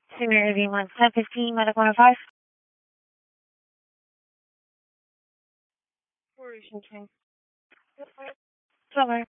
Senior AV1 1015, Medic 105. Where is your train? Somewhere.